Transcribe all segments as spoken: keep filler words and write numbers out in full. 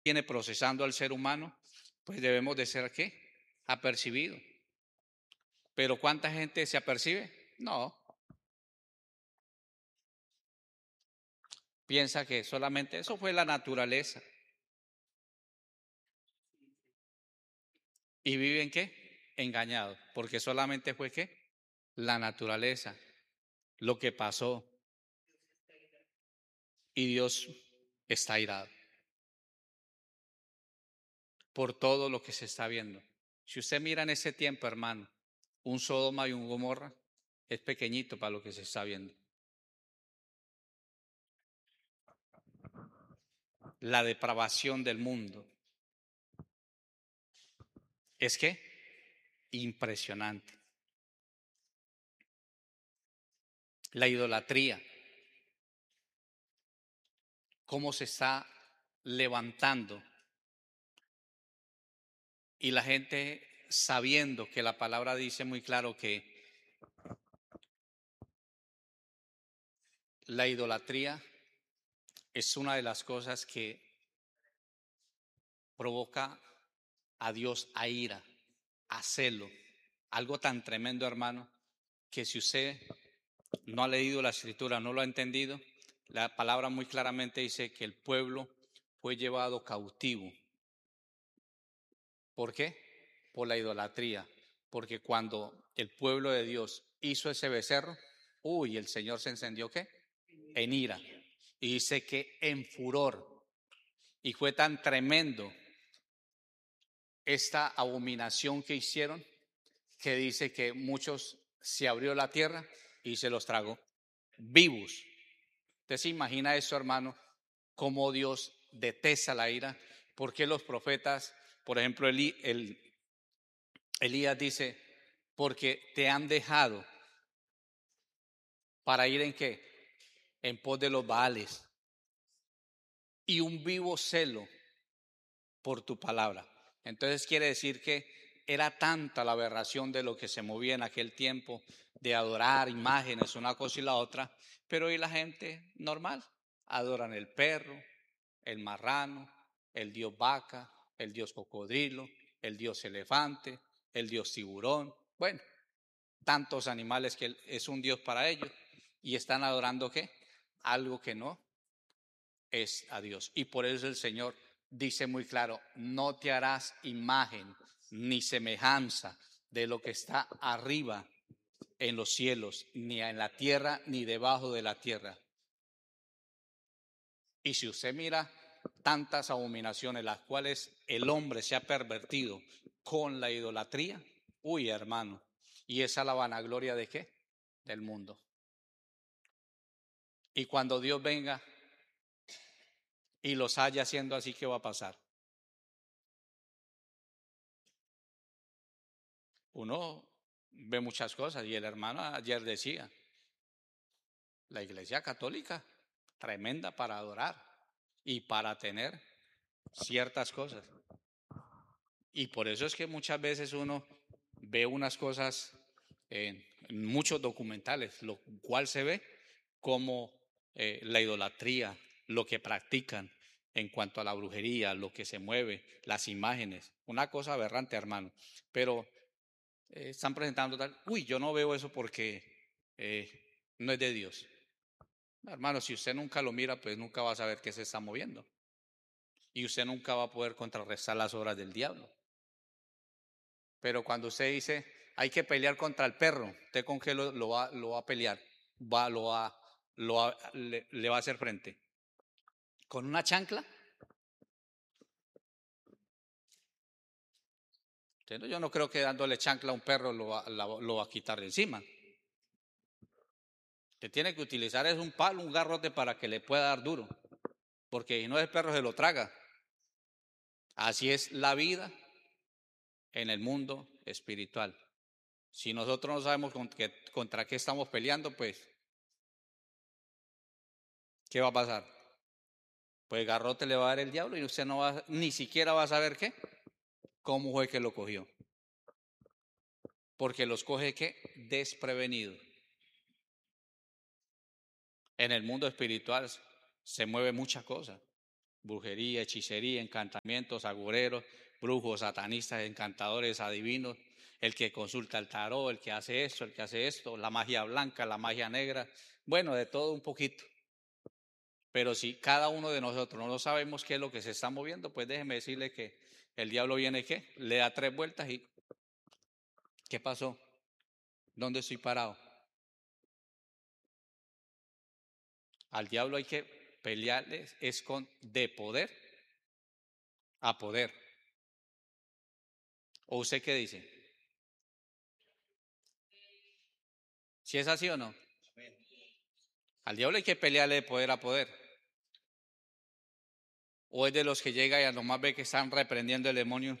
viene procesando al ser humano, pues debemos de ser ¿qué? Apercibidos. Pero ¿cuánta gente se apercibe? No. Piensa que solamente eso fue la naturaleza. ¿Y viven qué? Engañados, porque solamente fue qué? La naturaleza, lo que pasó. Y Dios está airado por todo lo que se está viendo. Si usted mira en ese tiempo, hermano, un Sodoma y un Gomorra es pequeñito para lo que se está viendo. La depravación del mundo es que impresionante. La idolatría, cómo se está levantando y la gente sabiendo que la palabra dice muy claro que la idolatría es una de las cosas que provoca a Dios a ira, a celo, algo tan tremendo, hermano, que si usted no ha leído la escritura, no lo ha entendido, la palabra muy claramente dice que el pueblo fue llevado cautivo. ¿Por qué? Por la idolatría. Porque cuando el pueblo de Dios hizo ese becerro, uy, el Señor se encendió ¿qué? En ira. Y dice que en furor. Y fue tan tremendo esta abominación que hicieron, que dice que muchos se abrió la tierra y se los tragó vivos. ¿Usted se imagina eso, hermano? Cómo Dios detesta la ira. Porque los profetas, por ejemplo, Elí, el, Elías dice, porque te han dejado para ir en qué? En pos de los Baales y un vivo celo por tu palabra. Entonces quiere decir que era tanta la aberración de lo que se movía en aquel tiempo, de adorar imágenes, una cosa y la otra, pero hoy la gente normal, adoran el perro, el marrano, el dios vaca, el dios cocodrilo, el dios elefante, el dios tiburón, bueno, tantos animales que es un dios para ellos, y están adorando ¿qué? Algo que no es a Dios. Y por eso el Señor dice muy claro, no te harás imagen ni semejanza de lo que está arriba en los cielos, ni en la tierra, ni debajo de la tierra. Y si usted mira tantas abominaciones, las cuales el hombre se ha pervertido con la idolatría, uy, hermano, y esa es la vanagloria de qué? Del mundo. Y cuando Dios venga y los haya haciendo así, ¿qué va a pasar? Uno ve muchas cosas y el hermano ayer decía, la iglesia católica, tremenda para adorar y para tener ciertas cosas. Y por eso es que muchas veces uno ve unas cosas en, en muchos documentales, lo cual se ve como eh, la idolatría, lo que practican en cuanto a la brujería, lo que se mueve, las imágenes, una cosa aberrante, hermano. Pero eh, están presentando tal, uy, yo no veo eso porque eh, no es de Dios. Hermano, si usted nunca lo mira, pues nunca va a saber qué se está moviendo. Y usted nunca va a poder contrarrestar las obras del diablo. Pero cuando usted dice, hay que pelear contra el perro, ¿usted con qué lo, lo, va, lo va a pelear? Va, lo va, lo va, le, le va a hacer frente. ¿Con una chancla? Entonces, yo no creo que dándole chancla a un perro lo va, la, lo va a quitar de encima. Usted tiene que utilizar es un palo, un garrote para que le pueda dar duro. Porque si no, el perro se lo traga. Así es la vida en el mundo espiritual. Si nosotros no sabemos contra qué, contra qué estamos peleando, pues, ¿qué va a pasar? Pues garrote le va a dar el diablo y usted no va, ni siquiera va a saber qué, cómo fue que lo cogió. Porque los coge qué, desprevenido. En el mundo espiritual se mueve mucha cosa. brujería, hechicería, encantamientos, agoreros, brujos, satanistas, encantadores, adivinos, el que consulta el tarot, el que hace esto, el que hace esto, la magia blanca, la magia negra, bueno, de todo un poquito. Pero si cada uno de nosotros no sabemos qué es lo que se está moviendo, pues déjeme decirle que el diablo viene, ¿qué? Le da tres vueltas y ¿qué pasó? ¿Dónde estoy parado? Al diablo hay que pelearle, es con de poder a poder. ¿O usted qué dice? ¿Si es así o no? Al diablo hay que pelearle de poder a poder. ¿O es de los que llega y a nomás ve que están reprendiendo el demonio?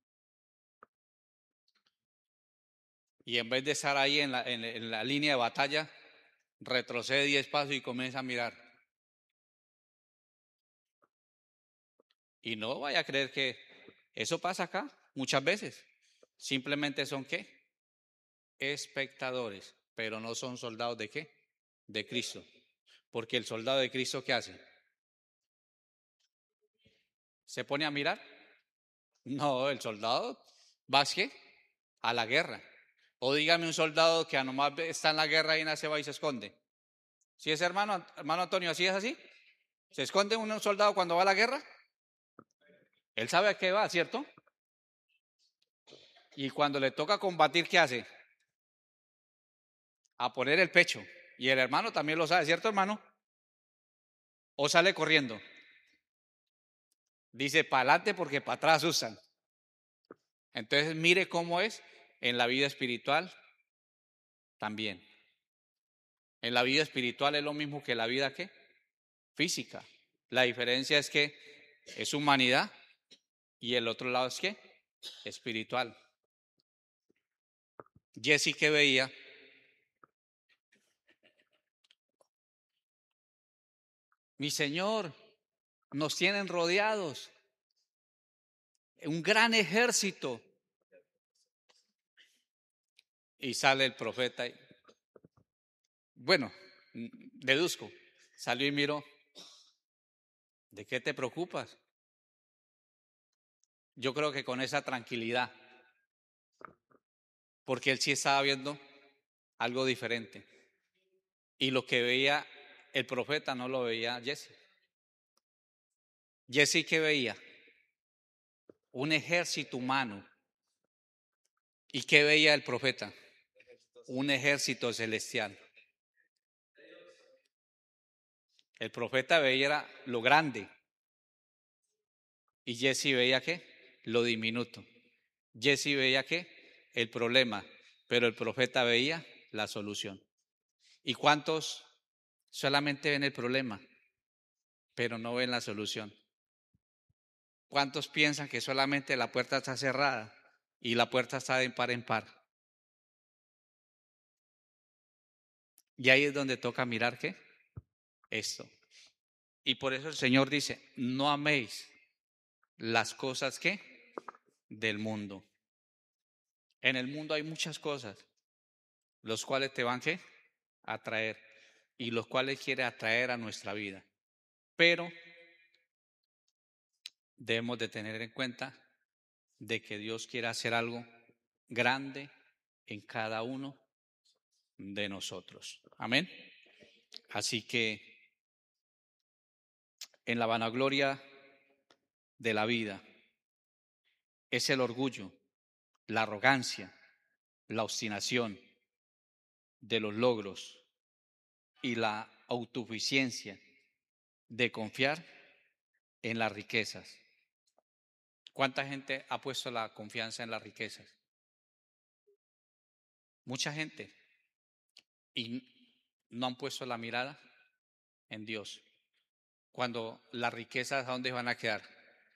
Y en vez de estar ahí en la, en, en la línea de batalla, retrocede diez pasos y comienza a mirar. Y no vaya a creer que eso pasa acá muchas veces. Simplemente son ¿qué? Espectadores, pero no son soldados de ¿qué? De Cristo. Porque el soldado de Cristo, ¿qué hace? ¿Se pone a mirar? No, el soldado va ¿a qué? A la guerra. O dígame un soldado que a nomás está en la guerra y nada se va y se esconde. ¿Sí es hermano, hermano Antonio, así es así? ¿Se esconde un soldado cuando va a la guerra? Él sabe a qué va, ¿cierto? Y cuando le toca combatir, ¿qué hace? A poner el pecho. Y el hermano también lo sabe, ¿cierto, hermano? O sale corriendo. Dice, para adelante porque para atrás usan. Entonces, mire cómo es en la vida espiritual también. En la vida espiritual es lo mismo que la vida ¿qué? Física. La diferencia es que es humanidad y el otro lado es ¿qué? Espiritual. Jesse que veía, mi Señor, nos tienen rodeados, un gran ejército. Y sale el profeta. Y, bueno, deduzco, salió y miró. ¿De qué te preocupas? Yo creo que con esa tranquilidad, porque él sí estaba viendo algo diferente. Y lo que veía el profeta no lo veía Jesse. Jesse, ¿qué veía? Un ejército humano. ¿Y qué veía el profeta? Un ejército celestial. El profeta veía lo grande y Jesse veía ¿qué? Lo diminuto. Jesse veía ¿qué? El problema, pero el profeta veía la solución. ¿Y cuántos solamente ven el problema, pero no ven la solución? ¿Cuántos piensan que solamente la puerta está cerrada y la puerta está de par en par? Y ahí es donde toca mirar ¿qué? Esto. Y por eso el Señor dice, no améis las cosas ¿qué? Del mundo. En el mundo hay muchas cosas, los cuales te van ¿qué? A atraer y los cuales quiere atraer a nuestra vida. Pero debemos de tener en cuenta de que Dios quiere hacer algo grande en cada uno de nosotros. Amén. Así que en la vanagloria de la vida es el orgullo, la arrogancia, la obstinación de los logros y la autosuficiencia de confiar en las riquezas. ¿Cuánta gente ha puesto la confianza en las riquezas? Mucha gente. Y no han puesto la mirada en Dios. Cuando las riquezas, ¿a dónde van a quedar?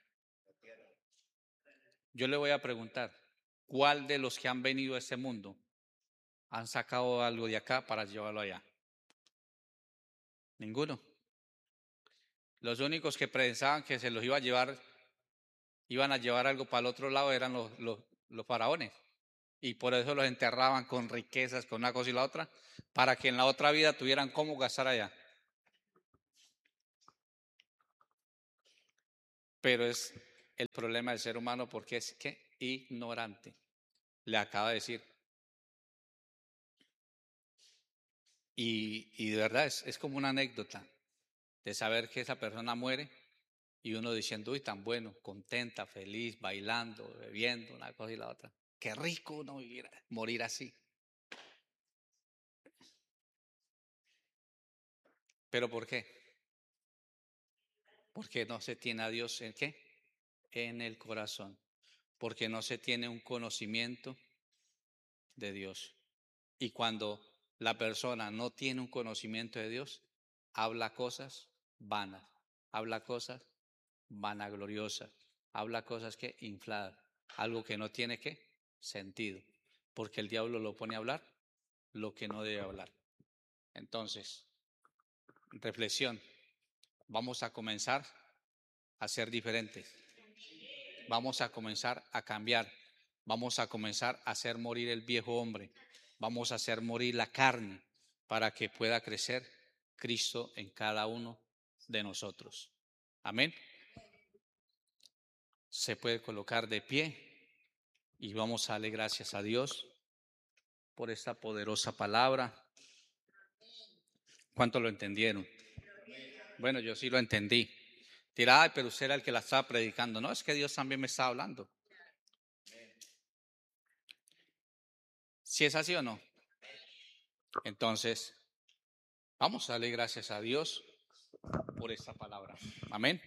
Yo le voy a preguntar, ¿cuál de los que han venido a este mundo han sacado algo de acá para llevarlo allá? Ninguno. Los únicos que pensaban que se los iba a llevar, iban a llevar algo para el otro lado eran los, los, los faraones. Y por eso los enterraban con riquezas, con una cosa y la otra, para que en la otra vida tuvieran cómo gastar allá. pero es el problema del ser humano porque es que ignorante. Le acaba de decir. Y, y de verdad es, es como una anécdota de saber que esa persona muere y uno diciendo, uy, tan bueno, contenta, feliz, bailando, bebiendo, una cosa y la otra. Qué rico uno vivir, morir así. ¿Pero por qué? Porque no se tiene a Dios en qué? En el corazón. Porque no se tiene un conocimiento de Dios. Y cuando la persona no tiene un conocimiento de Dios, habla cosas vanas, habla cosas vanagloriosas, habla cosas que infladas, algo que no tiene que sentido, porque el diablo lo pone a hablar lo que no debe hablar. Entonces, reflexión, vamos a comenzar a ser diferentes, vamos a comenzar a cambiar, vamos a comenzar a hacer morir el viejo hombre, vamos a hacer morir la carne para que pueda crecer Cristo en cada uno de nosotros. Amén. Se puede colocar de pie y vamos a darle gracias a Dios por esta poderosa palabra. ¿Cuánto lo entendieron? Bueno, yo sí lo entendí. Dirá, ay, pero usted era el que la estaba predicando. No, es que Dios también me está hablando. ¿Si es así o no? Entonces, vamos a darle gracias a Dios por esta palabra. Amén.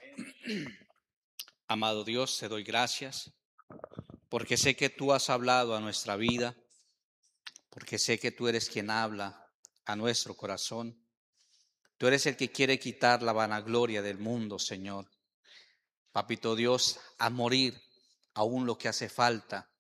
Amado Dios, te doy gracias porque sé que tú has hablado a nuestra vida, porque sé que tú eres quien habla a nuestro corazón. Tú eres el que quiere quitar la vanagloria del mundo, Señor. Papito Dios, a morir aún lo que hace falta,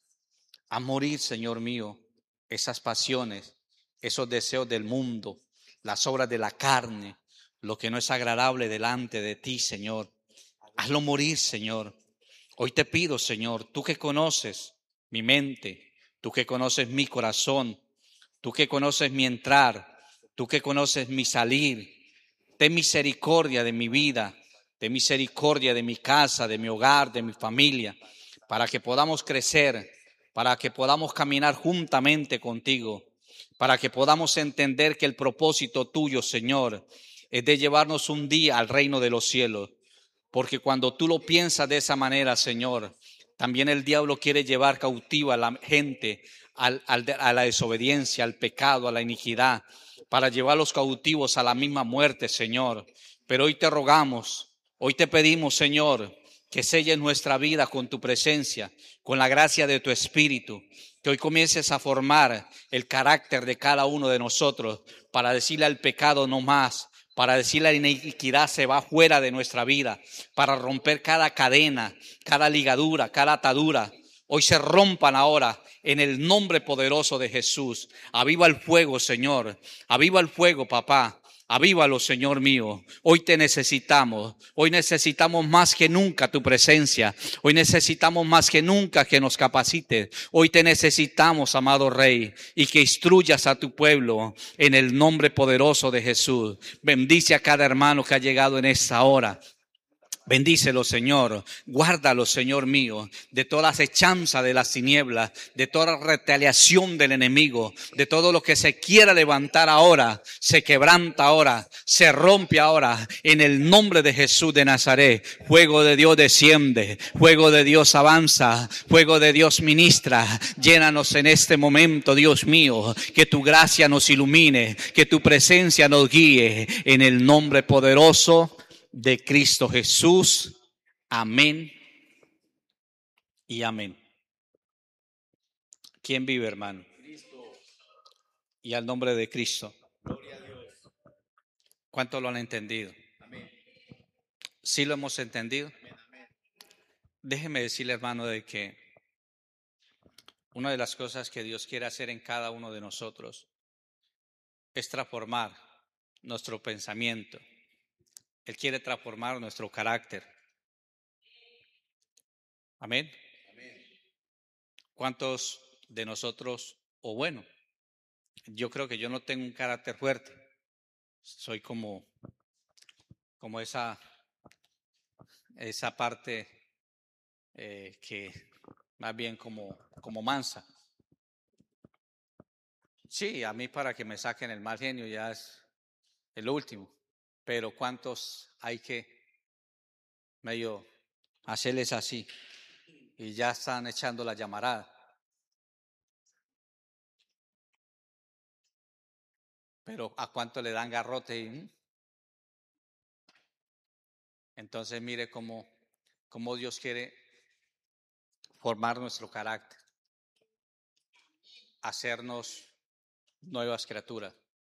a morir, Señor mío, esas pasiones, esos deseos del mundo, las obras de la carne, lo que no es agradable delante de ti, Señor. Hazlo morir, Señor. Hoy te pido, Señor, tú que conoces mi mente, tú que conoces mi corazón, tú que conoces mi entrar, tú que conoces mi salir, ten misericordia de mi vida, ten misericordia de mi casa, de mi hogar, de mi familia, para que podamos crecer, para que podamos caminar juntamente contigo, para que podamos entender que el propósito tuyo, Señor, es de llevarnos un día al reino de los cielos. Porque cuando tú lo piensas de esa manera, Señor, también el diablo quiere llevar cautiva a la gente al, al, a la desobediencia, al pecado, a la iniquidad, para llevar los cautivos a la misma muerte, Señor. Pero hoy te rogamos, hoy te pedimos, Señor, que selles nuestra vida con tu presencia, con la gracia de tu Espíritu, que hoy comiences a formar el carácter de cada uno de nosotros para decirle al pecado no más, para decir la iniquidad se va fuera de nuestra vida, para romper cada cadena, cada ligadura, cada atadura. Hoy se rompan ahora en el nombre poderoso de Jesús. Aviva el fuego, Señor. Aviva el fuego, papá. Avívalo, Señor mío. Hoy te necesitamos. Hoy necesitamos más que nunca tu presencia. Hoy necesitamos más que nunca que nos capacites. Hoy te necesitamos, amado Rey, y que instruyas a tu pueblo en el nombre poderoso de Jesús. Bendice a cada hermano que ha llegado en esta hora. Bendícelo, Señor. Guárdalo, Señor mío, de toda acechanza de las tinieblas, de toda retaliación del enemigo, de todo lo que se quiera levantar ahora, se quebranta ahora, se rompe ahora, en el nombre de Jesús de Nazaret. Fuego de Dios desciende, fuego de Dios avanza, fuego de Dios ministra. Llénanos en este momento, Dios mío, que tu gracia nos ilumine, que tu presencia nos guíe, en el nombre poderoso de Cristo Jesús. Amén y amén. ¿Quién vive, hermano? Y al nombre de Cristo. ¿Cuánto lo han entendido? ¿Sí lo hemos entendido? Déjeme decirle, hermano, de que una de las cosas que Dios quiere hacer en cada uno de nosotros es transformar nuestro pensamiento. Él quiere transformar nuestro carácter. Amén. ¿Cuántos de nosotros, o bueno, yo creo que yo no tengo un carácter fuerte, soy como, como esa, esa parte eh, que más bien como, como mansa. Sí, a mí para que me saquen el mal genio ya es el último, pero ¿cuántos hay que medio hacerles así y ya están echando la llamarada? Pero ¿a cuánto le dan garrote? Y, mm, entonces mire cómo, cómo Dios quiere formar nuestro carácter, hacernos nuevas criaturas.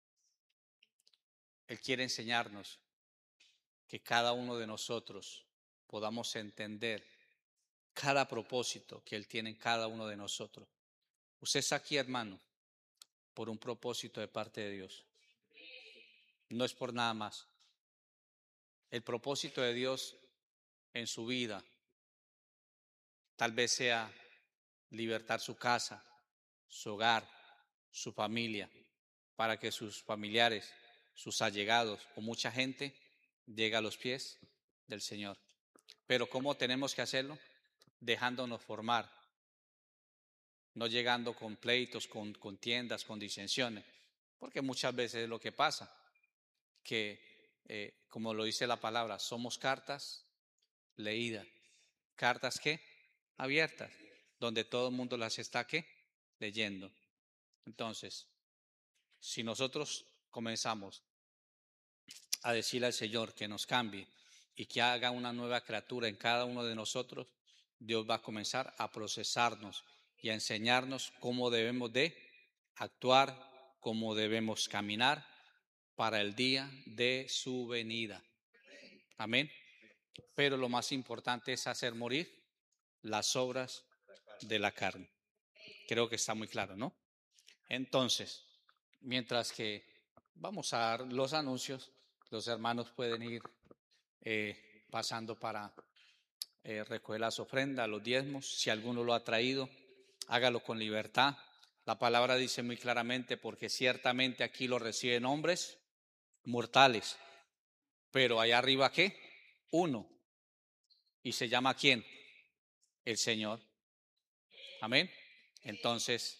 Él quiere enseñarnos que cada uno de nosotros podamos entender cada propósito que Él tiene en cada uno de nosotros. Usted está aquí, hermano, por un propósito de parte de Dios. No es por nada más. El propósito de Dios en su vida tal vez sea libertar su casa, su hogar, su familia, para que sus familiares, sus allegados o mucha gente llegue a los pies del Señor. Pero ¿cómo tenemos que hacerlo? Dejándonos formar, no llegando con pleitos, con contiendas, con disensiones, porque muchas veces es lo que pasa, que eh, como lo dice la palabra, somos cartas leídas, cartas que abiertas, donde todo el mundo las está ¿qué? Leyendo. Entonces, si nosotros comenzamos a decirle al Señor que nos cambie y que haga una nueva criatura en cada uno de nosotros, Dios va a comenzar a procesarnos y a enseñarnos cómo debemos de actuar, cómo debemos caminar para el día de su venida. Amén. Pero lo más importante es hacer morir las obras de la carne. Creo que está muy claro, ¿no? Entonces, mientras que vamos a dar los anuncios, los hermanos pueden ir eh, pasando para eh, recoger las ofrendas, los diezmos. Si alguno lo ha traído, hágalo con libertad. La palabra dice muy claramente, porque ciertamente aquí lo reciben hombres mortales, pero allá arriba ¿qué? Uno. ¿Y se llama quién? El Señor. Amén. Entonces,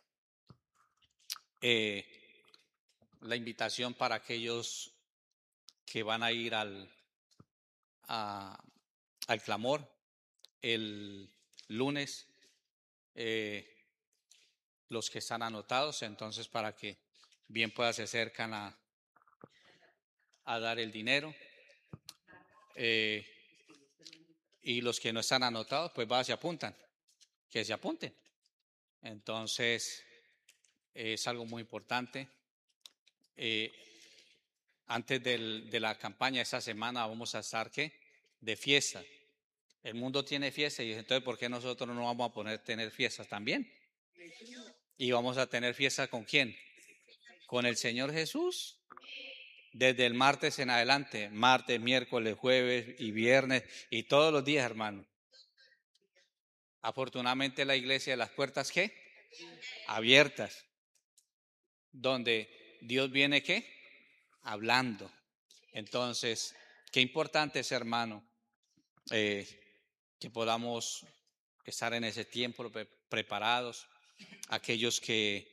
eh, la invitación para aquellos que van a ir al, a, al clamor el lunes, eh, los que están anotados, entonces para que bien puedan se acercan a, a dar el dinero. Eh, y los que no están anotados, pues va, se apuntan, que se apunten. Entonces, eh, es algo muy importante. Eh, antes del, de la campaña esta semana vamos a estar, ¿qué? De fiesta. El mundo tiene fiesta y entonces, ¿por qué nosotros no vamos a poner tener fiestas también? Y vamos a tener fiesta ¿con quién? Con el Señor Jesús. Desde el martes en adelante, martes, miércoles, jueves y viernes y todos los días, hermano. Afortunadamente la iglesia de las puertas, ¿qué? Abiertas. Donde Dios viene, ¿qué? Hablando. Entonces, qué importante es, hermano, eh, que podamos estar en ese tiempo pre preparados. Aquellos que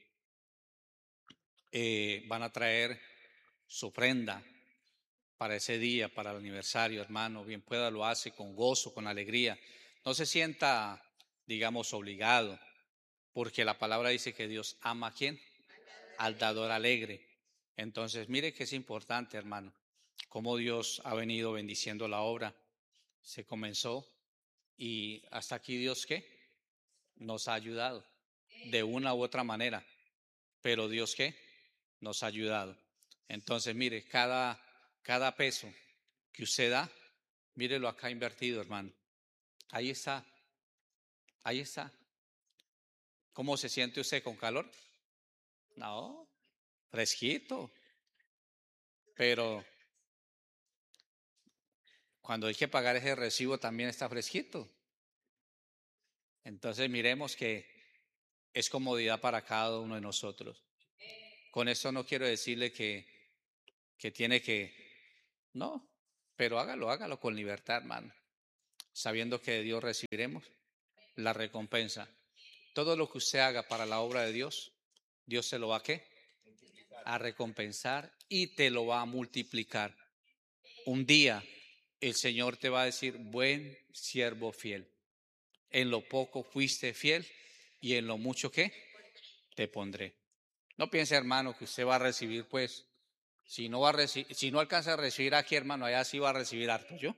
eh, van a traer su ofrenda para ese día, para el aniversario, hermano, bien pueda, lo hace con gozo, con alegría. No se sienta, digamos, obligado, porque la palabra dice que Dios ama a quién? Al dador alegre. Entonces, mire que es importante, hermano, cómo Dios ha venido bendiciendo la obra. Se comenzó y hasta aquí Dios, ¿qué? Nos ha ayudado de una u otra manera, pero Dios, ¿qué? Nos ha ayudado. Entonces, mire, cada, cada peso que usted da, mírelo acá invertido, hermano. Ahí está, ahí está. ¿Cómo se siente usted con calor? No, fresquito. Pero cuando hay que pagar ese recibo también está fresquito. Entonces miremos que es comodidad para cada uno de nosotros. Con esto no quiero decirle que, que tiene que, no, pero hágalo, hágalo con libertad, hermano. sabiendo que de Dios recibiremos la recompensa. Todo lo que usted haga para la obra de Dios, Dios se lo va a ¿qué? A recompensar y te lo va a multiplicar. Un día el Señor te va a decir, buen siervo fiel. En lo poco fuiste fiel y en lo mucho ¿qué? Te pondré. No piense, hermano, que usted va a recibir, pues, si no va a recibir, si no alcanza a recibir aquí, hermano, allá sí va a recibir harto, ¿yo?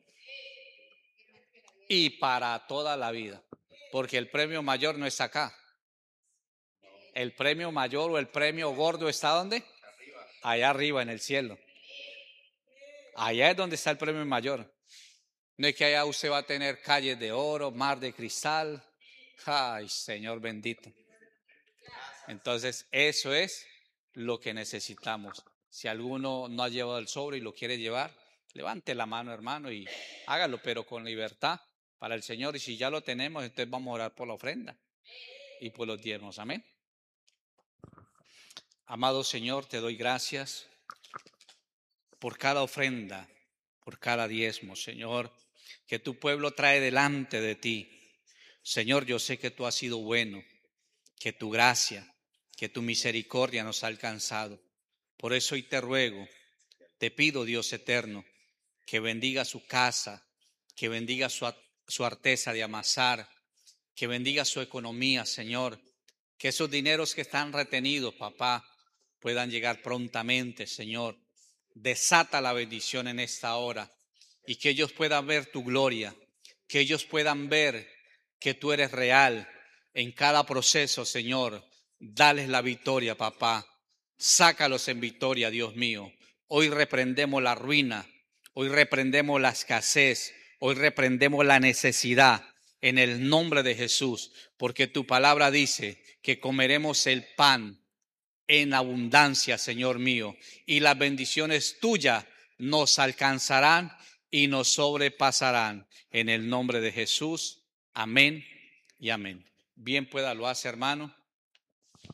Y para toda la vida, porque el premio mayor no está acá. El premio mayor o el premio gordo está ¿dónde? Allá arriba en el cielo. Allá es donde está el premio mayor. No es que allá usted va a tener calles de oro, mar de cristal. Ay, Señor bendito. Entonces, eso es lo que necesitamos. Si alguno no ha llevado el sobre y lo quiere llevar, levante la mano, hermano, y hágalo, pero con libertad para el Señor. Y si ya lo tenemos, entonces vamos a orar por la ofrenda y por los diezmos. Amén. Amado Señor, te doy gracias por cada ofrenda, por cada diezmo, Señor, que tu pueblo trae delante de ti. Señor, yo sé que tú has sido bueno, que tu gracia, que tu misericordia nos ha alcanzado. Por eso hoy te ruego, te pido, Dios eterno, que bendiga su casa, que bendiga su, su arteza de amasar, que bendiga su economía, Señor, que esos dineros que están retenidos, papá, puedan llegar prontamente, Señor. Desata la bendición en esta hora y que ellos puedan ver tu gloria, que ellos puedan ver que tú eres real en cada proceso, Señor. Dales la victoria, papá. Sácalos en victoria, Dios mío. Hoy reprendemos la ruina, hoy reprendemos la escasez, hoy reprendemos la necesidad en el nombre de Jesús, porque tu palabra dice que comeremos el pan en abundancia, Señor mío, y las bendiciones tuyas nos alcanzarán y nos sobrepasarán. En el nombre de Jesús, amén y amén. Bien pueda, lo hace, hermano.